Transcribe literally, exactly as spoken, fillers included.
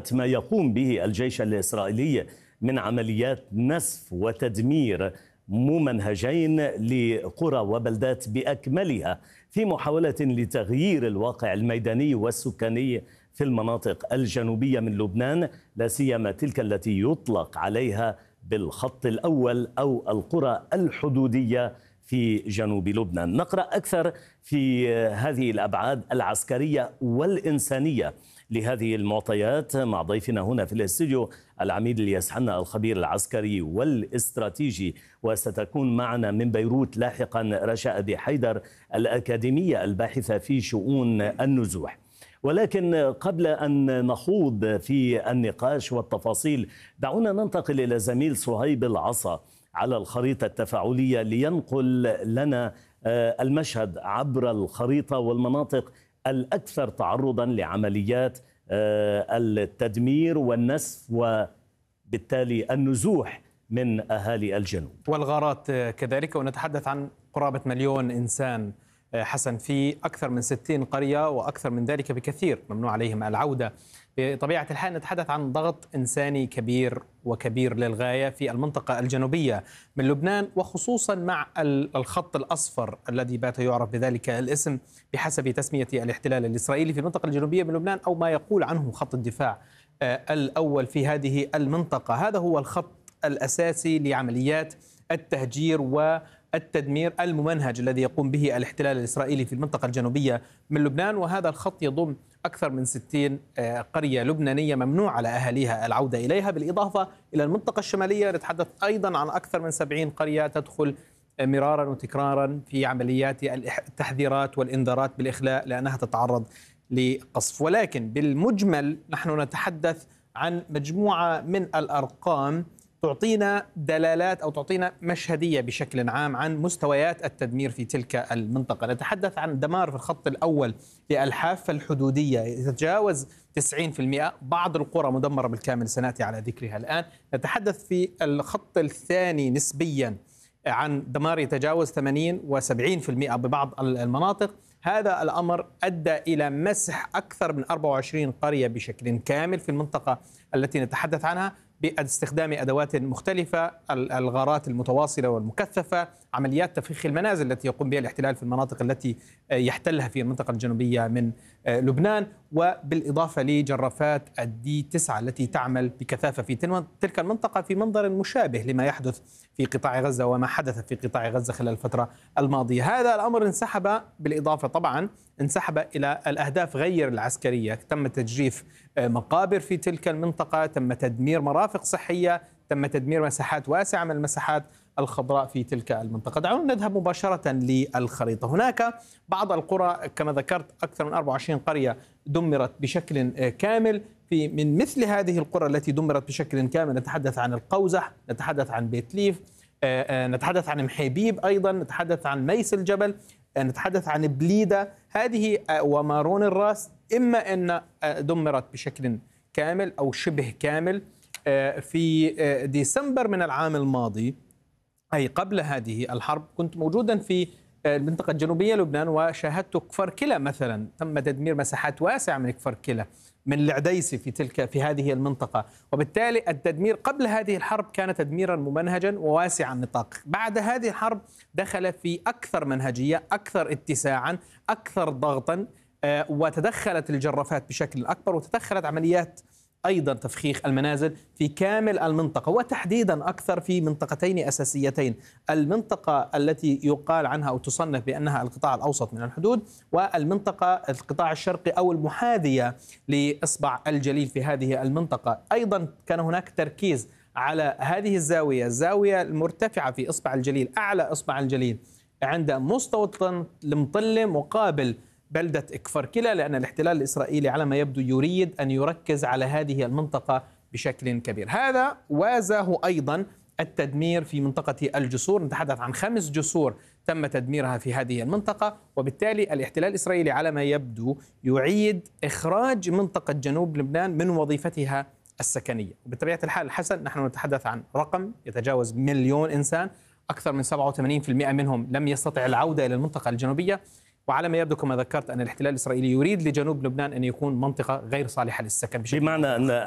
ما يقوم به الجيش الإسرائيلي من عمليات نسف وتدمير ممنهجين لقرى وبلدات بأكملها في محاولة لتغيير الواقع الميداني والسكاني في المناطق الجنوبية من لبنان، لا سيما تلك التي يطلق عليها بالخط الأول أو القرى الحدودية في جنوب لبنان. نقرأ أكثر في هذه الأبعاد العسكرية والإنسانية لهذه المعطيات مع ضيفنا هنا في الاستوديو العميد الياس حنا الخبير العسكري والاستراتيجي، وستكون معنا من بيروت لاحقا رشا أبي حيدر الأكاديمية الباحثة في شؤون النزوح. ولكن قبل أن نخوض في النقاش والتفاصيل دعونا ننتقل إلى زميل صهيب العصا على الخريطة التفاعلية لينقل لنا المشهد عبر الخريطة والمناطق الأكثر تعرضا لعمليات التدمير والنسف وبالتالي النزوح من أهالي الجنوب والغارات كذلك. ونتحدث عن قرابة مليون إنسان حسن في أكثر من ستين قرية، وأكثر من ذلك بكثير ممنوع عليهم العودة. بطبيعة الحال نتحدث عن ضغط إنساني كبير وكبير للغاية في المنطقة الجنوبية من لبنان، وخصوصا مع الخط الأصفر الذي بات يعرف بذلك الاسم بحسب تسمية الاحتلال الإسرائيلي في المنطقة الجنوبية من لبنان، أو ما يقول عنه خط الدفاع الأول في هذه المنطقة. هذا هو الخط الأساسي لعمليات التهجير والتدمير الممنهج الذي يقوم به الاحتلال الإسرائيلي في المنطقة الجنوبية من لبنان. وهذا الخط يضم أكثر من ستين قرية لبنانية ممنوع على أهاليها العودة إليها، بالإضافة إلى المنطقة الشمالية نتحدث أيضا عن أكثر من سبعين قرية تدخل مرارا وتكرارا في عمليات التحذيرات والإنذارات بالإخلاء لأنها تتعرض لقصف. ولكن بالمجمل نحن نتحدث عن مجموعة من الأرقام تعطينا دلالات أو تعطينا مشهدية بشكل عام عن مستويات التدمير في تلك المنطقة. نتحدث عن دمار في الخط الأول للحافة الحدودية يتجاوز تسعين بالمئة، بعض القرى مدمرة بالكامل سنأتي على ذكرها الآن. نتحدث في الخط الثاني نسبيا عن دمار يتجاوز ثمانين وسبعين بالمئة ببعض المناطق. هذا الأمر أدى إلى مسح أكثر من أربعة وعشرين قرية بشكل كامل في المنطقة التي نتحدث عنها باستخدام أدوات مختلفة، الغارات المتواصلة والمكثفة، عمليات تفخيخ المنازل التي يقوم بها الاحتلال في المناطق التي يحتلها في المنطقة الجنوبية من لبنان، وبالإضافة لجرافات الدي تسعة التي تعمل بكثافة في تلك المنطقة في منظر مشابه لما يحدث في قطاع غزة وما حدث في قطاع غزة خلال الفترة الماضية. هذا الأمر انسحب بالإضافة طبعا انسحب إلى الأهداف غير العسكرية. تم تجريف مقابر في تلك المنطقة، تم تدمير مرافق صحية، تم تدمير مساحات واسعة من المساحات الخضراء في تلك المنطقة. دعونا نذهب مباشرة للخريطة. هناك بعض القرى كما ذكرت أكثر من أربعة وعشرين قرية دمرت بشكل كامل. في من مثل هذه القرى التي دمرت بشكل كامل نتحدث عن القوزح، نتحدث عن بيت ليف، نتحدث عن محيبيب، أيضا نتحدث عن ميس الجبل، نتحدث عن بليدة هذه ومارون الراس، إما أن دمرت بشكل كامل أو شبه كامل. في ديسمبر من العام الماضي أي قبل هذه الحرب كنت موجودا في المنطقة الجنوبية لبنان وشاهدت كفر كلا مثلا، تم تدمير مساحات واسعة من كفر كلا من العديسي في تلك في هذه المنطقة. وبالتالي التدمير قبل هذه الحرب كان تدميرا ممنهجا وواسع النطاق. بعد هذه الحرب دخل في أكثر منهجية، أكثر اتساعا، أكثر ضغطا، وتدخلت الجرافات بشكل أكبر، وتدخلت عمليات أيضا تفخيخ المنازل في كامل المنطقة، وتحديدا أكثر في منطقتين أساسيتين: المنطقة التي يقال عنها أو تصنف بأنها القطاع الأوسط من الحدود، والمنطقة القطاع الشرقي أو المحاذية لإصبع الجليل في هذه المنطقة. أيضا كان هناك تركيز على هذه الزاوية، الزاوية المرتفعة في إصبع الجليل، أعلى إصبع الجليل عند مستوى المطلم مقابل بلدة كفر كلا، لأن الاحتلال الإسرائيلي على ما يبدو يريد أن يركز على هذه المنطقة بشكل كبير. هذا وازاه أيضا التدمير في منطقة الجسور. نتحدث عن خمس جسور تم تدميرها في هذه المنطقة، وبالتالي الاحتلال الإسرائيلي على ما يبدو يعيد إخراج منطقة جنوب لبنان من وظيفتها السكنية. وبطبيعة الحال حسن نحن نتحدث عن رقم يتجاوز مليون إنسان، أكثر من سبعة وثمانين بالمئة منهم لم يستطع العودة إلى المنطقة الجنوبية. وعلى ما يبدو كما ذكرت أن الاحتلال الإسرائيلي يريد لجنوب لبنان أن يكون منطقة غير صالحة للسكن، بمعنى أن